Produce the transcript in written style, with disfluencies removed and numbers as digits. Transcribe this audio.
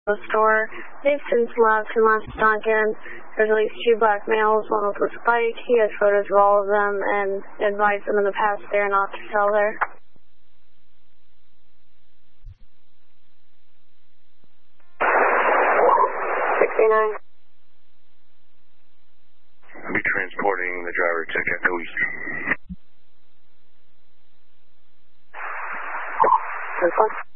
the store. They've since left and left Duncan. There's at least 2 black males, one with a spike. He has photos of all of them and advised them in the past they're not to sell there. I'll be transporting the driver to Echo East. This one?